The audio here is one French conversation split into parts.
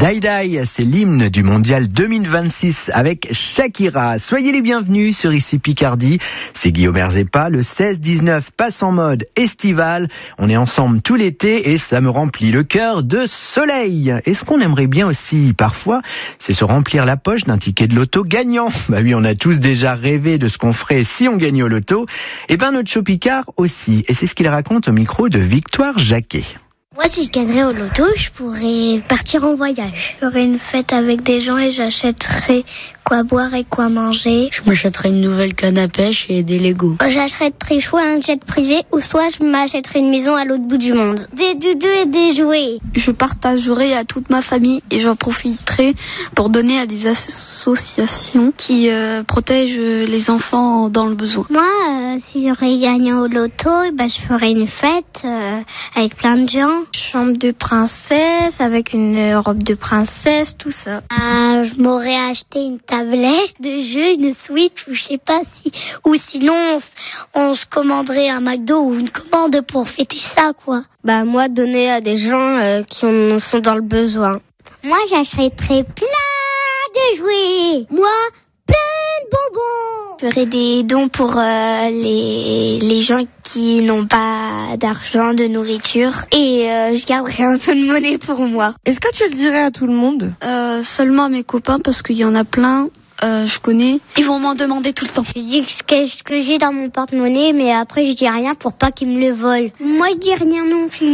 Die Die, c'est l'hymne du mondial 2026 avec Shakira. Soyez les bienvenus sur Ici Picardie. C'est Guillaume Erzepa. Le 16-19 passe en mode estival. On est ensemble tout l'été et ça me remplit le cœur de soleil. Et ce qu'on aimerait bien aussi parfois, c'est se remplir la poche d'un ticket de loto gagnant. Bah oui, on a tous déjà rêvé de ce qu'on ferait si on gagnait au loto. Et ben notre show Picard aussi. Et c'est ce qu'il raconte au micro de Victoire Jacquet. Moi, si je gagnerais au loto, je pourrais partir en voyage. Je ferais une fête avec des gens et j'achèterais quoi boire et quoi manger. Je m'achèterais une nouvelle canne à pêche et des Legos. J'achèterais soit un jet privé ou soit je m'achèterais une maison à l'autre bout du monde. Des doudous et des jouets. Je partagerai à toute ma famille et j'en profiterai pour donner à des associations qui protègent les enfants dans le besoin. Moi, si j'aurais gagné au loto, je ferais une fête avec plein de gens. Chambre de princesse avec une robe de princesse, tout ça. Je m'aurais acheté une tablette de jeu, une Switch ou je sais pas si... Ou sinon, on se commanderait un McDo ou une commande pour fêter ça, quoi. Moi, donner à des gens qui en sont dans le besoin. Moi, j'achèterais plein de jouets. Moi, plein de bonbons. Je ferais des dons pour les gens qui n'ont pas d'argent, de nourriture. Et je garderai un peu de monnaie pour moi. Est-ce que tu le dirais à tout le monde ? Seulement à mes copains parce qu'il y en a plein. Je connais. Ils vont m'en demander tout le temps. Je dis ce que j'ai dans mon porte-monnaie, mais après je dis rien pour pas qu'ils me le volent. Moi je dis rien non plus.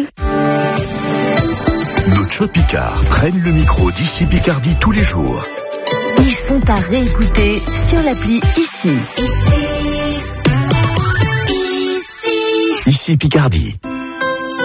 Nos Show Picard prennent le micro d'Ici Picardie tous les jours. Ils sont à réécouter sur l'appli Ici. Ici Picardie.